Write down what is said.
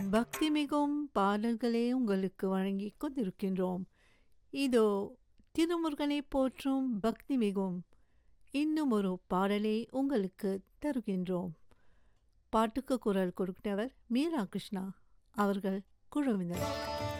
பக்தி மிகும் பாடல்களே உங்களுக்கு வழங்கிக் கொண்டிருக்கின்றோம். இதோ திருமுருகனை போற்றும் பக்தி மிகும் இன்னும் ஒரு பாடலை உங்களுக்கு தருகின்றோம். பாட்டுக்கு குரல் கொடுத்தவர் மீரா கிருஷ்ணா அவர்கள் குழுவினர்.